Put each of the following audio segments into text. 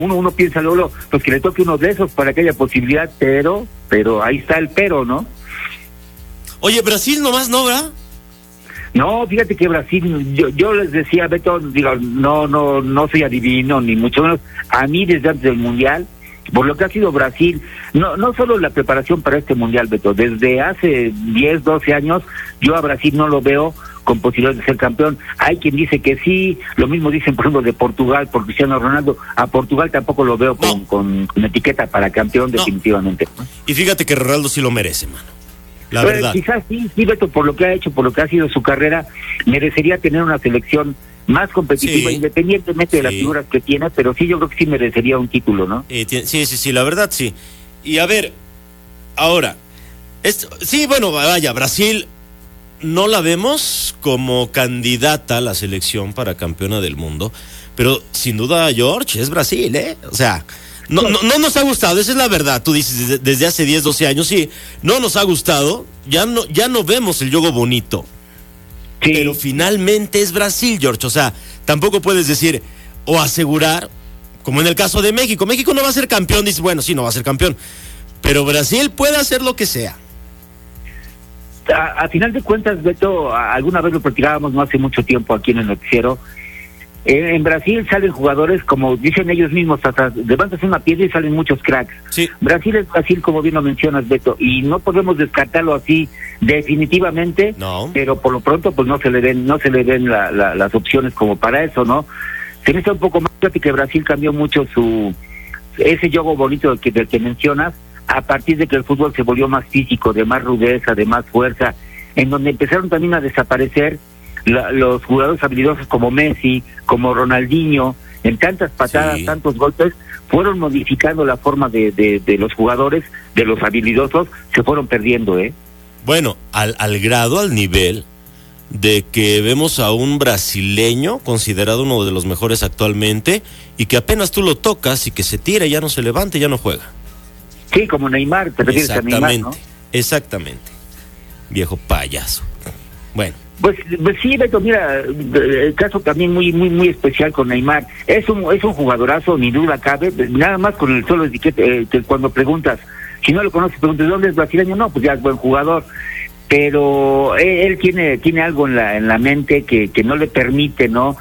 uno piensa luego, pues que le toque uno de esos para que haya posibilidad, pero ahí está el pero, ¿no? Oye, Brasil nomás no, ¿verdad? No, fíjate que Brasil, yo les decía, Beto, digo, no soy adivino, ni mucho menos, a mí desde antes del Mundial, por lo que ha sido Brasil, no solo la preparación para este Mundial, Beto, desde hace 10, 12 años, yo a Brasil no lo veo con posibilidades de ser campeón. Hay quien dice que sí, lo mismo dicen, por ejemplo, de Portugal, por Cristiano Ronaldo. A Portugal tampoco lo veo con etiqueta para campeón, definitivamente. Y fíjate que Ronaldo sí lo merece, mano. La verdad. Quizás sí, Beto, por lo que ha hecho, por lo que ha sido su carrera, merecería tener una selección más competitiva, independientemente de las figuras que tiene, pero sí, yo creo que sí merecería un título, ¿no? Sí, la verdad sí. Y a ver, ahora, vaya, Brasil no la vemos como candidata a la selección para campeona del mundo, pero sin duda, George, es Brasil, ¿eh? O sea, no nos ha gustado, esa es la verdad. Tú dices, desde hace 10, 12 años, sí, no nos ha gustado, ya no vemos el juego bonito. Sí. Pero finalmente es Brasil, George, o sea, tampoco puedes decir o asegurar, como en el caso de México. México no va a ser campeón, dices, bueno, sí, no va a ser campeón, pero Brasil puede hacer lo que sea. A final de cuentas, Beto, alguna vez lo platicábamos no hace mucho tiempo aquí en el noticiero. En Brasil salen jugadores, como dicen ellos mismos, hasta levantas una piedra y salen muchos cracks. Sí. Brasil es Brasil, como bien lo mencionas, Beto, y no podemos descartarlo así definitivamente, pero por lo pronto pues no se le ven las opciones como para eso, ¿no? Se necesita un poco más, que Brasil cambió mucho ese juego bonito del que mencionas, a partir de que el fútbol se volvió más físico, de más rudeza, de más fuerza, en donde empezaron también a desaparecer los jugadores habilidosos como Messi, como Ronaldinho, en tantas patadas, tantos golpes, fueron modificando la forma de los jugadores, de los habilidosos, se fueron perdiendo, ¿eh? Bueno, al nivel de que vemos a un brasileño considerado uno de los mejores actualmente y que apenas tú lo tocas y que se tira, ya no se levanta, ya no juega. Sí, como Neymar, te refieres a Neymar, ¿no? Exactamente, viejo payaso. Bueno. Pues sí, Beto, mira, el caso también muy especial con Neymar. Es un jugadorazo, ni duda cabe, nada más con el solo etiquete, que cuando preguntas, si no lo conoces, preguntas, ¿dónde es brasileño? No, pues ya es buen jugador. Pero él tiene algo en la mente que no le permite, ¿no?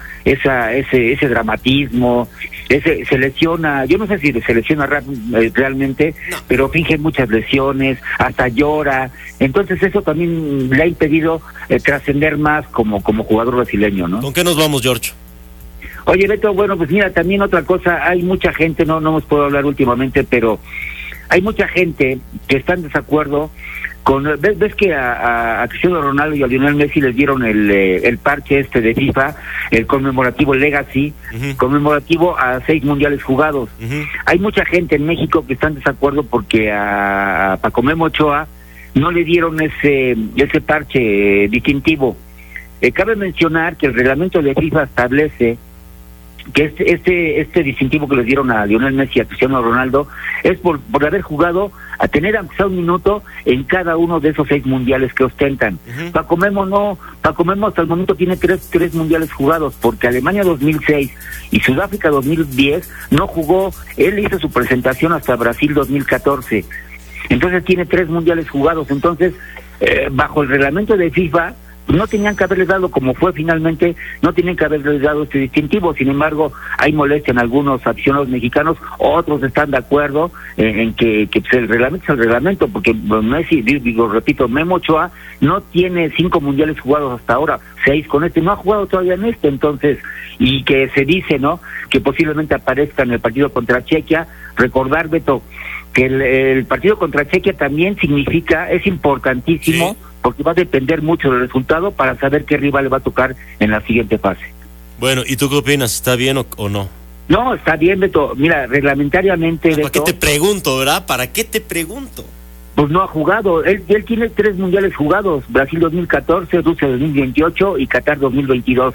Ese dramatismo, se lesiona, yo no sé si se lesiona realmente, pero finge muchas lesiones, hasta llora, entonces eso también le ha impedido trascender más como jugador brasileño, ¿no? ¿Con qué nos vamos, George? Oye, Beto, bueno, pues mira, también otra cosa, hay mucha gente, no hemos podido hablar últimamente, pero hay mucha gente que está en desacuerdo con, ves que a Cristiano Ronaldo y a Lionel Messi les dieron el parche de FIFA, el conmemorativo Legacy, conmemorativo a 6 mundiales jugados. Hay mucha gente en México que está en desacuerdo porque a Paco Memo Ochoa no le dieron ese parche distintivo. Cabe mencionar que el reglamento de FIFA establece que este distintivo que les dieron a Lionel Messi y a Cristiano Ronaldo es por haber jugado, a tener aunque sea un minuto en cada uno de esos 6 mundiales que ostentan. Paco Memo no, Paco Memo hasta el momento tiene tres mundiales jugados, porque Alemania 2006 y Sudáfrica 2010 no jugó, él hizo su presentación hasta Brasil 2014, entonces tiene 3 mundiales jugados. Entonces bajo el reglamento de FIFA no tenían que haberles dado, como fue finalmente, no tenían que haberles dado este distintivo. Sin embargo, hay molestia en algunos aficionados mexicanos, otros están de acuerdo en que pues el reglamento es el reglamento, porque Messi, repito, Memo Ochoa no tiene 5 mundiales jugados hasta ahora, 6 con no ha jugado todavía en entonces, y que se dice, ¿no?, que posiblemente aparezca en el partido contra Chequia. Recordar, Beto, que el partido contra Chequia también es importantísimo, porque va a depender mucho del resultado para saber qué rival le va a tocar en la siguiente fase. Bueno, ¿y tú qué opinas? ¿Está bien o no? No, está bien, Beto. Mira, reglamentariamente, Beto, ¿para qué te pregunto, verdad? ¿Para qué te pregunto? Pues no ha jugado. Él tiene 3 mundiales jugados: Brasil 2014, Rusia 2028 y Qatar 2022.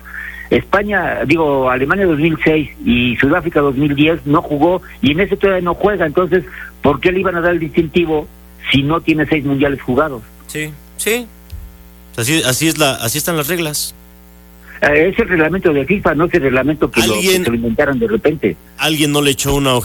Alemania 2006 y Sudáfrica 2010 no jugó, y en ese todavía no juega. Entonces, ¿por qué le iban a dar el distintivo si no tiene 6 mundiales jugados? Sí. Así están las reglas. Es el reglamento de FIFA, no es el reglamento que lo inventaron de repente. Alguien no le echó una